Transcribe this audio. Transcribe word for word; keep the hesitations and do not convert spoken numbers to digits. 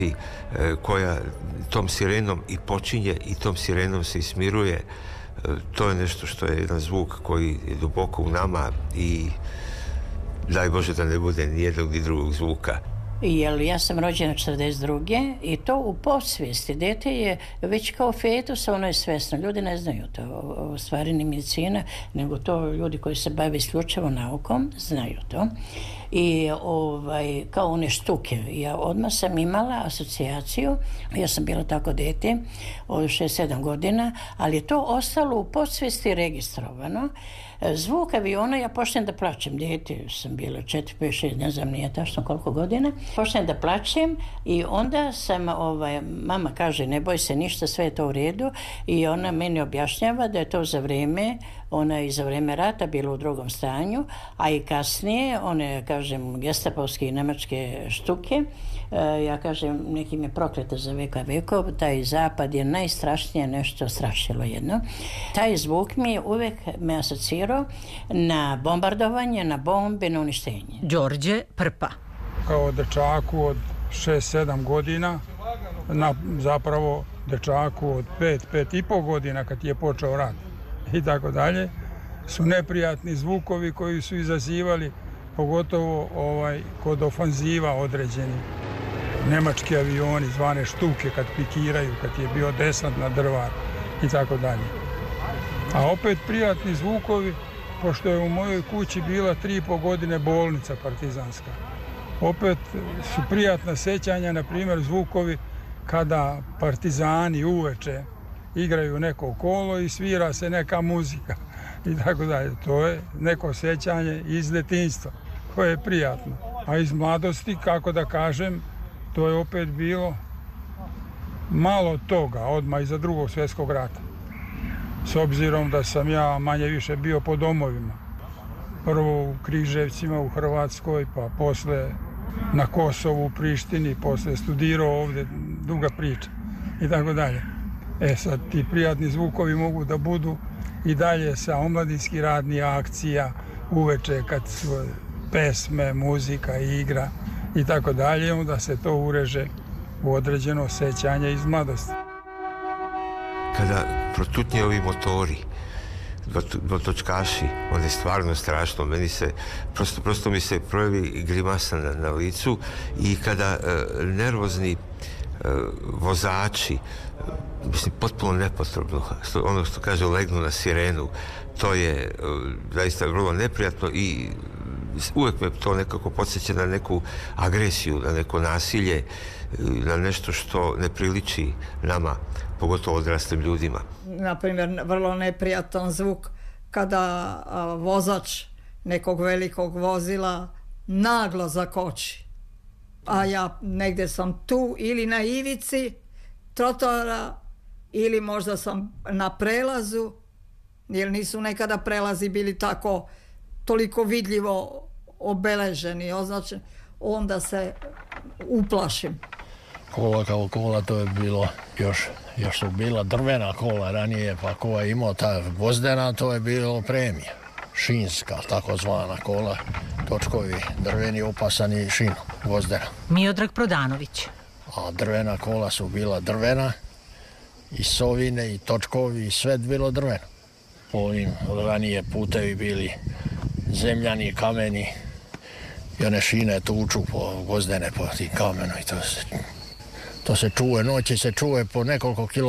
koja tom sirenom i počinje i tom sirenom se ismiruje. To je nešto što je jedan zvuk koji je duboko u nama i daj Bože da ne bude ni jednog ni drugog zvuka. Jer ja sam rođena četrdeset druge i to u podsvijesti. Dete je već kao fetus, ono je svjesno. Ljudi ne znaju to, o stvari ni medicina, nego to ljudi koji se bave isključivo naukom znaju to. I ovaj, kao one štuke. Ja odmah sam imala asocijaciju, ja sam bila tako dete od šest sedam godina, ali je to ostalo u podsvijesti registrovano. Zvuk aviona, ja počnem da plačem, dete sam bila četiri, pet, šest, ne znam nije tačno koliko godina, počnem da plačem i onda sam, ovaj, mama kaže ne boj se ništa, sve je to u redu i ona meni objašnjava da je to za vreme, ona je za vreme rata bila u drugom stanju, a i kasnije, one, kažem, gestapovske i nemačke štuke, ja kažem, nekim je prokleta za veka vekov, taj zapad je najstrašnije nešto strašilo jedno. Taj zvuk mi je uvek me asocirao na bombardovanje, na bombe, na uništenje. Đorđe Prpa. Kao dečaku od šest sedam godina, na zapravo dečaku od pet, pet i pol godina kad je počeo rat i tako dalje, su neprijatni zvukovi koji su izazivali pogotovo ovaj, kod ofanziva određeni. Nemački avioni zvane štuke kad pikiraju, kad je bio desant na Drvar i tako dalje. A opet prijatni zvukovi, pošto je u mojoj kući bila tri i po godine bolnica partizanska. Opet su prijatna sećanja, na primjer zvukovi kada partizani uveče igraju neko kolo i svira se neka muzika i tako dalje. To je neko sećanje iz detinjstva koje je prijatno. A iz mladosti, kako da kažem, to je opet bilo malo toga, odmah iza drugog svjetskog rata. S obzirom da sam ja manje više bio po domovima. Prvo u Križevcima, u Hrvatskoj, pa posle na Kosovu, u Prištini, posle studirao ovdje, duga priča i tako dalje. E sad, ti prijatni zvukovi mogu da budu i dalje sa omladinskih radnih akcija, uveče kad su pesme, muzika, igra i tako dalje, onda se to ureže u određeno sećanje iz mladosti. Kada protutnje ovi motori, dvotočkaši, onda je stvarno strašno. Meni se, prosto, prosto mi se projavi grimasa na, na licu i kada e, nervozni e, vozači, mislim, potpuno nepotrebno, ono što kaže legnu na sirenu, to je e, zaista vrlo neprijatno i uvek me to nekako podsjeća na neku agresiju, na neko nasilje, na nešto što ne priliči nama, pogotovo odraslim ljudima. Naprimjer, vrlo neprijatan zvuk kada a, vozač nekog velikog vozila naglo zakoči. A ja negdje sam tu ili na ivici trotoara ili možda sam na prelazu, jer nisu nekada prelazi bili tako toliko vidljivo obeleženi, označeni, onda se uplašim. Kola kao kola, to je bilo još, još su bila drvena kola ranije, pa ko je imao ta gvozdena, to je bilo premija. Šinska, takozvana kola, točkovi, drveni opasani šinom, gvozdena. Miodrag Prodanović. A drvena kola su bila drvena, i sovine, i točkovi, i sve bilo drveno. Po ovim ranije putevi bili zemljani, kameni, i one šine tuču po gvozdene, po tim kamenu i to se... To se čuje, noći se čuje po nekoliko kilo